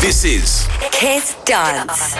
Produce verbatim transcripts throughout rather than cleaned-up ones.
This is Kiss Dance.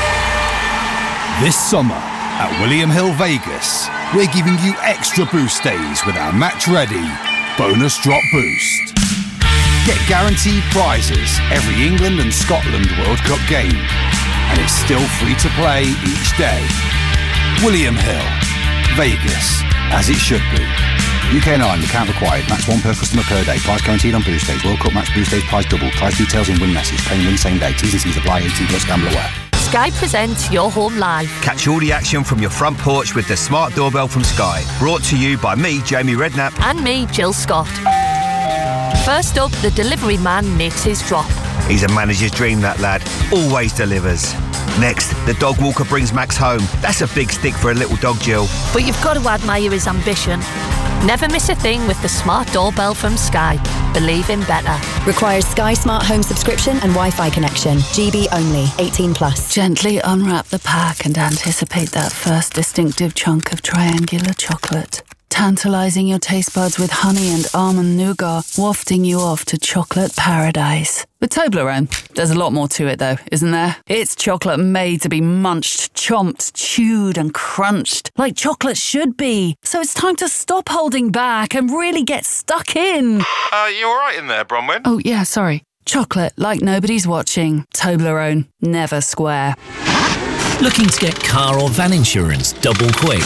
This summer at William Hill Vegas, we're giving you extra boost days with our Match Ready Bonus Drop Boost. Get guaranteed prizes every England and Scotland World Cup game, and it's still free to play each day. William Hill, Vegas, as it should be. U K and Ireland, account required. Max one per customer per day. Price guaranteed on boost days. World Cup match boost days. Price double. Price details in win message. Paying win same day. T's and C's apply. eighteen plus gamble aware. Sky presents Your Home Live. Catch all the action from your front porch with the smart doorbell from Sky. Brought to you by me, Jamie Redknapp. And me, Jill Scott. First up, the delivery man makes his drop. He's a manager's dream, that lad. Always delivers. Next, the dog walker brings Max home. That's a big stick for a little dog, Jill. But you've got to admire his ambition. Never miss a thing with the smart doorbell from Sky. Believe in better. Requires Sky Smart Home subscription and Wi-Fi connection. G B only. eighteen plus. Gently unwrap the pack and anticipate that first distinctive chunk of triangular chocolate. Tantalising your taste buds with honey and almond nougat, wafting you off to chocolate paradise. With Toblerone, there's a lot more to it though, isn't there? It's chocolate made to be munched, chomped, chewed and crunched, like chocolate should be. So it's time to stop holding back and really get stuck in. Uh, you alright in there, Bronwyn? Oh yeah, sorry. Chocolate like nobody's watching. Toblerone, never square. Looking to get car or van insurance double quick?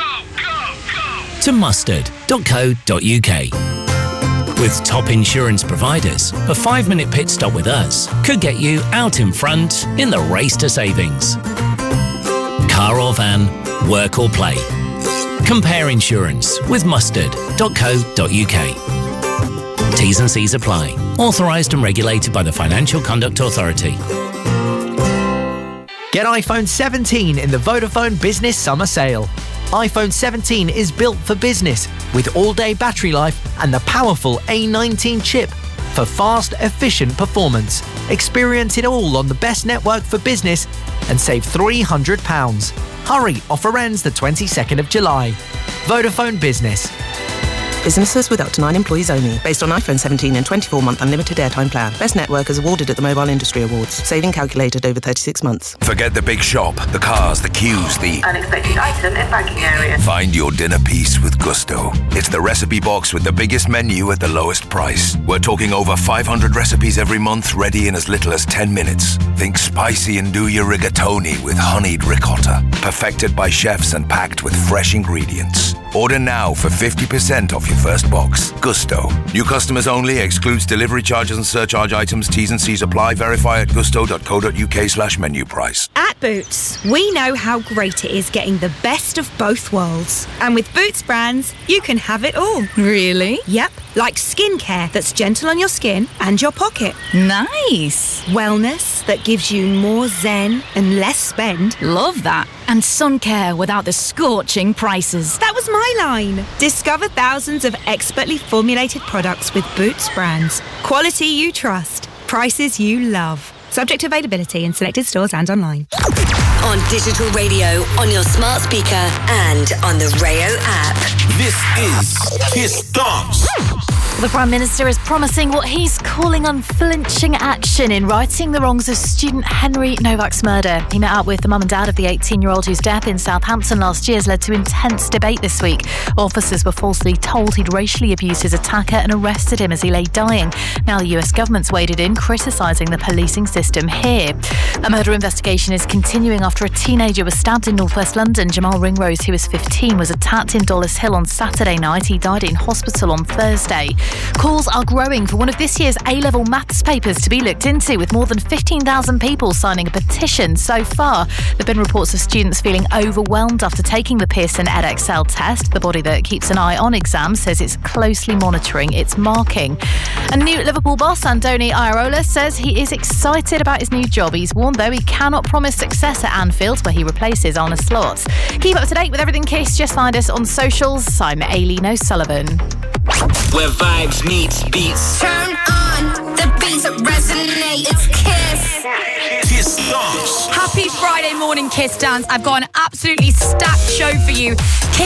To mustard dot co dot U K. With top insurance providers, a five-minute pit stop with us could get you out in front in the race to savings. Car or van, work or play. Compare insurance with mustard dot co dot U K. T's and C's apply. Authorised and regulated by the Financial Conduct Authority. Get iPhone seventeen in the Vodafone Business Summer Sale. iPhone seventeen is built for business with all-day battery life and the powerful A nineteen chip for fast, efficient performance. Experience it all on the best network for business and save three hundred pounds. Hurry, offer ends the twenty-second of July. Vodafone Business. Businesses with up to nine employees only. Based on iPhone seventeen and twenty-four month unlimited airtime plan. Best network is awarded at the Mobile Industry Awards. Saving calculated over thirty-six months. Forget the big shop, the cars, the queues, the unexpected item in banking area. Find your dinner piece with Gusto. It's the recipe box with the biggest menu at the lowest price. We're talking over five hundred recipes every month, ready in as little as ten minutes. Think spicy and do your rigatoni with honeyed ricotta. Perfected by chefs and packed with fresh ingredients. Order now for fifty percent off your first box. Gusto. New customers only. Excludes delivery charges and surcharge items. T's and C's apply. Verify at gusto dot co dot U K slash menu price. At Boots, we know how great it is getting the best of both worlds. And with Boots brands, you can have it all. Really? Yep. Like skincare that's gentle on your skin and your pocket. Nice. Wellness that gives you more zen and less spend. Love that. And sun care without the scorching prices. That was my line. Discover thousands of expertly formulated products with Boots brands. Quality you trust. Prices you love. Subject to availability in selected stores and online. On digital radio, on your smart speaker and on the Rayo app. This is Kiss Dance. The Prime Minister is promising what he's calling unflinching action in righting the wrongs of student Henry Novak's murder. He met up with the mum and dad of the eighteen-year-old whose death in Southampton last year has led to intense debate this week. Officers were falsely told he'd racially abused his attacker and arrested him as he lay dying. Now the U S government's waded in, criticising the policing system here. A murder investigation is continuing after a teenager was stabbed in northwest London. Jamal Ringrose, who was fifteen, was attacked in Dollis Hill on Saturday night. He died in hospital on Thursday. Calls are growing for one of this year's A-level maths papers to be looked into, with more than fifteen thousand people signing a petition so far. There have been reports of students feeling overwhelmed after taking the Pearson Edexcel test. The body that keeps an eye on exams says it's closely monitoring its marking. And new Liverpool boss Andoni Iraola says he is excited about his new job. He's warned, though, he cannot promise success at Anfield, where he replaces Arne Slot. Keep up to date with everything Kiss. Just find us on socials. I'm Aileen O'Sullivan. Where vibes meets beats. Turn on the beats that resonate. It's Kiss. Kiss Dance. Happy Friday morning, Kiss Dance. I've got an absolutely stacked show for you.